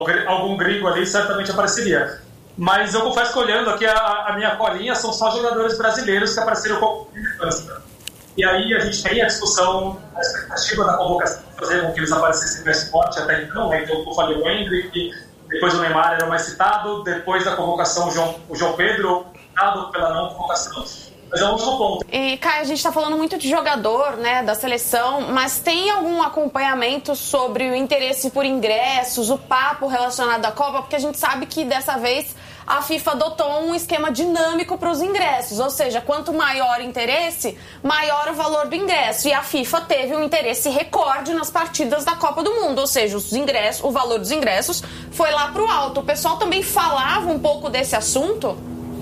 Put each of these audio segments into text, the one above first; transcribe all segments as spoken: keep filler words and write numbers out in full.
algum gringo ali certamente apareceria. Mas eu confesso que olhando aqui a, a minha colinha, são só jogadores brasileiros que apareceram com a E aí a gente tem a discussão, a expectativa da convocação, fazer com que eles aparecessem no esporte até então, né? Então eu falei o Hendrick, depois o Neymar era o mais citado, depois da convocação o João, o João Pedro, citado pela não convocação. Mas é um último ponto. E, Caio, a gente está falando muito de jogador, né, da seleção, mas tem algum acompanhamento sobre o interesse por ingressos, o papo relacionado à Copa? Porque a gente sabe que dessa vez a FIFA adotou um esquema dinâmico para os ingressos, ou seja, quanto maior o interesse, maior o valor do ingresso. E a FIFA teve um interesse recorde nas partidas da Copa do Mundo, ou seja, os ingressos, o valor dos ingressos foi lá para o alto. O pessoal também falava um pouco desse assunto?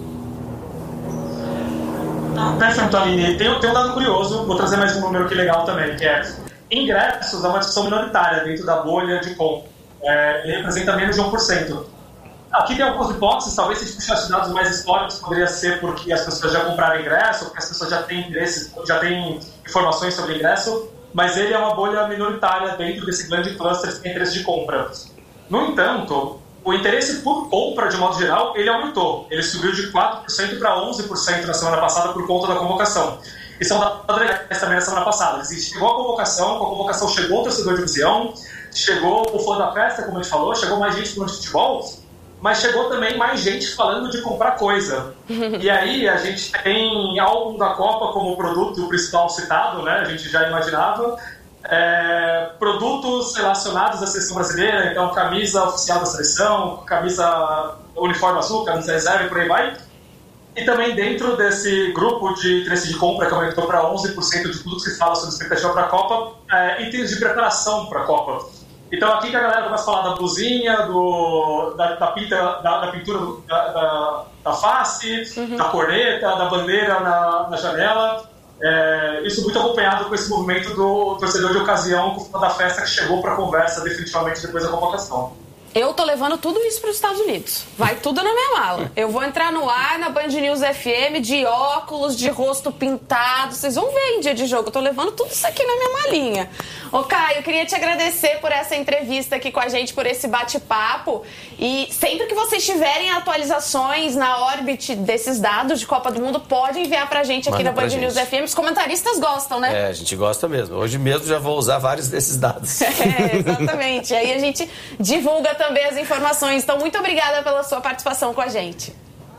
Perfeito, Aline. Tem, tem um dado curioso, vou trazer mais um número que legal também, que é ingressos é uma discussão minoritária dentro da bolha de compra. É, ele representa menos de um por cento. Aqui tem algumas hipóteses, talvez se a gente puxasse dados mais históricos, poderia ser porque as pessoas já compraram ingresso, porque as pessoas já têm interesse, já têm informações sobre ingresso, mas ele é uma bolha minoritária dentro desse grande cluster que tem interesse de compra. No entanto, o interesse por compra, de modo geral, ele aumentou. Ele subiu de quatro por cento para onze por cento na semana passada por conta da convocação. Isso é um dado também na semana passada. Chegou a convocação, com a convocação chegou o torcedor de visão, chegou o fã da festa, como a gente falou, chegou mais gente no futebol, mas chegou também mais gente falando de comprar coisa. E aí a gente tem álbum da Copa como produto principal citado, né? A gente já imaginava. É, produtos relacionados à seleção brasileira, então camisa oficial da seleção, camisa uniforme azul, camisa reserva e por aí vai. E também dentro desse grupo de interesse de compra que aumentou para onze por cento de tudo que se fala sobre expectativa para a Copa, é, itens de preparação para a Copa. Então aqui que a galera começa a falar da blusinha, do, da, da, pinta, da, da pintura do, da, da, da face, uhum. da corneta, da bandeira na, na janela. É, isso muito acompanhado com esse movimento do torcedor de ocasião com o da festa que chegou para a conversa definitivamente depois da convocação. Eu tô levando tudo isso para os Estados Unidos. Vai tudo na minha mala. Eu vou entrar no ar, na Band News F M, de óculos, de rosto pintado. Vocês vão ver em dia de jogo. Eu tô levando tudo isso aqui na minha malinha. Ô, Caio, eu queria te agradecer por essa entrevista aqui com a gente, por esse bate-papo. E sempre que vocês tiverem atualizações na Orbit desses dados de Copa do Mundo, pode enviar pra gente aqui Manda na Band News F M. Os comentaristas gostam, né? É, a gente gosta mesmo. Hoje mesmo já vou usar vários desses dados. É, exatamente. Aí a gente divulga também as informações. Então, muito obrigada pela sua participação com a gente.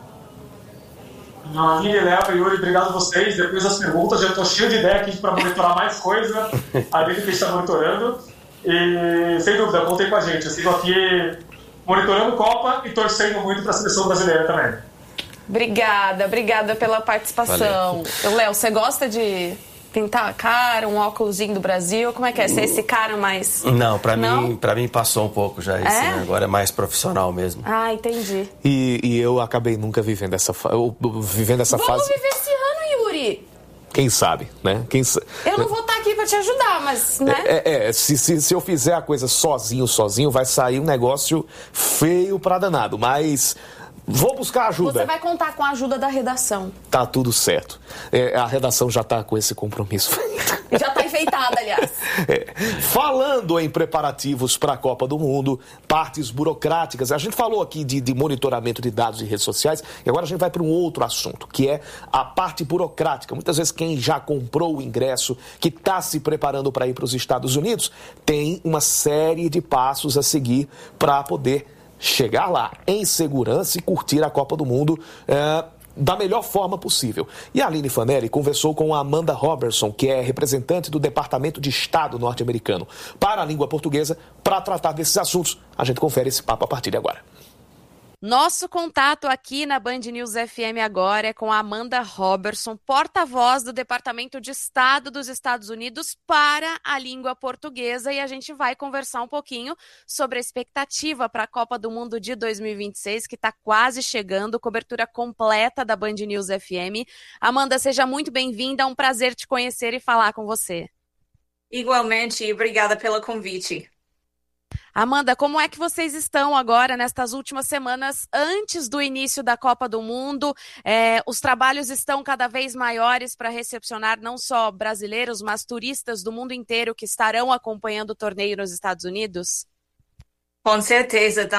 Aline, Léo e Yuri, obrigado a vocês. Depois das perguntas, já estou cheio de ideia aqui para monitorar mais coisa além do que a gente está monitorando. E, sem dúvida, contem com a gente. Eu sigo aqui monitorando Copa e torcendo muito para a seleção brasileira também. Obrigada, obrigada pela participação. Léo, você gosta de pintar a cara, um óculosinho do Brasil? Como é que é? Você é esse cara mais... Não, pra, Não? Mim, pra mim passou um pouco já. Esse, é? Né? Agora é mais profissional mesmo. Ah, entendi. E, e eu acabei nunca vivendo essa, fa... vivendo essa Vamos fase... Vamos viver esse ano, Yuri! Quem sabe, né? Quem sa... Eu não vou estar aqui pra te ajudar, mas, né? É, é, é se, se, se eu fizer a coisa sozinho, sozinho, vai sair um negócio feio pra danado, mas... Vou buscar ajuda. Você vai contar com a ajuda da redação. Tá tudo certo. É, a redação já tá com esse compromisso. Já tá enfeitada, aliás. É. Falando em preparativos para a Copa do Mundo, partes burocráticas, a gente falou aqui de, de monitoramento de dados e redes sociais, e agora a gente vai para um outro assunto, que é a parte burocrática. Muitas vezes quem já comprou o ingresso, que está se preparando para ir para os Estados Unidos, tem uma série de passos a seguir para poder chegar lá em segurança e curtir a Copa do Mundo é, da melhor forma possível. E a Aline Fanelli conversou com a Amanda Robertson, que é representante do Departamento de Estado norte-americano para a língua portuguesa, para tratar desses assuntos. A gente confere esse papo a partir de agora. Nosso contato aqui na Band News F M agora é com a Amanda Robertson, porta-voz do Departamento de Estado dos Estados Unidos para a língua portuguesa, e a gente vai conversar um pouquinho sobre a expectativa para a Copa do Mundo de dois mil e vinte e seis, que está quase chegando, cobertura completa da Band News F M. Amanda, seja muito bem-vinda, é um prazer te conhecer e falar com você. Igualmente, obrigada pelo convite. Amanda, como é que vocês estão agora nestas últimas semanas antes do início da Copa do Mundo? É, os trabalhos estão cada vez maiores para recepcionar não só brasileiros, mas turistas do mundo inteiro que estarão acompanhando o torneio nos Estados Unidos? Com certeza.